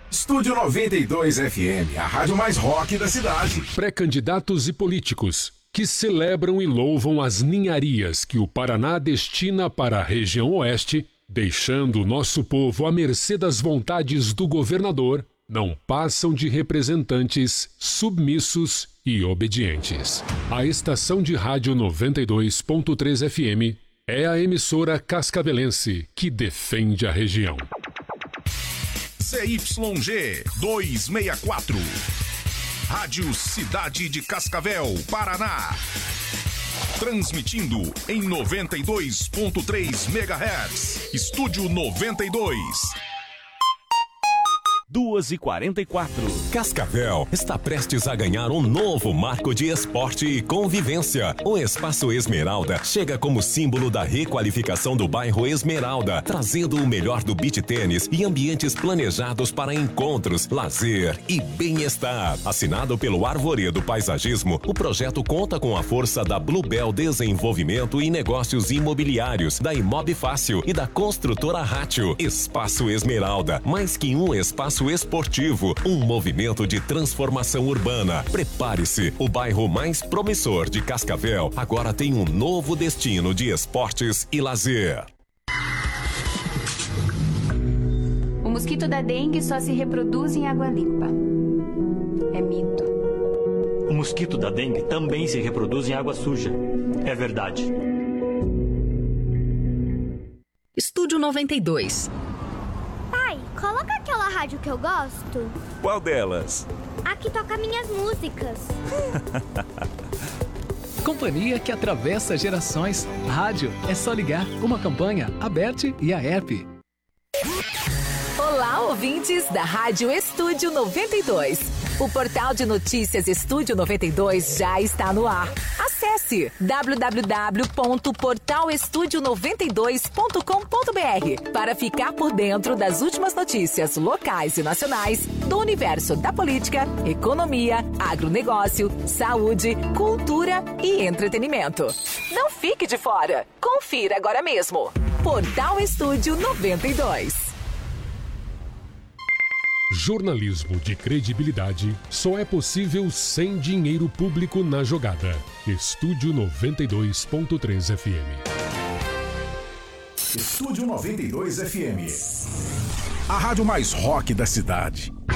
Estúdio 92 FM, a rádio mais rock da cidade. Pré-candidatos e políticos que celebram e louvam as ninharias que o Paraná destina para a região oeste, deixando o nosso povo à mercê das vontades do governador, não passam de representantes submissos e obedientes. A estação de rádio 92.3 FM é a emissora cascavelense que defende a região. CYG 264, Rádio Cidade de Cascavel, Paraná. Transmitindo em 92.3 MHz. Estúdio 92. 2h44. Cascavel está prestes a ganhar um novo marco de esporte e convivência. O Espaço Esmeralda chega como símbolo da requalificação do bairro Esmeralda, trazendo o melhor do beach tênis e ambientes planejados para encontros, lazer e bem-estar. Assinado pelo Arvoredo Paisagismo, o projeto conta com a força da Bluebell Desenvolvimento e Negócios Imobiliários, da Imob Fácil e da construtora Rátio. Espaço Esmeralda, mais que um espaço esportivo, um movimento de transformação urbana. Prepare-se, o bairro mais promissor de Cascavel agora tem um novo destino de esportes e lazer. O mosquito da dengue só se reproduz em água limpa. É mito. O mosquito da dengue também se reproduz em água suja. É verdade. Estúdio 92. Pai, coloca aquela rádio que eu gosto. Qual delas? A que toca minhas músicas. Companhia que atravessa gerações. Rádio é só ligar. Uma campanha, Aberte e a app. Olá, ouvintes da Rádio Estúdio 92. O portal de notícias Estúdio 92 já está no ar. Acesse www.portalestudio92.com.br para ficar por dentro das últimas notícias locais e nacionais do universo da política, economia, agronegócio, saúde, cultura e entretenimento. Não fique de fora. Confira agora mesmo. Portal Estúdio 92. Jornalismo de credibilidade só é possível sem dinheiro público na jogada. Estúdio 92.3 FM. Estúdio 92 FM. A rádio mais rock da cidade.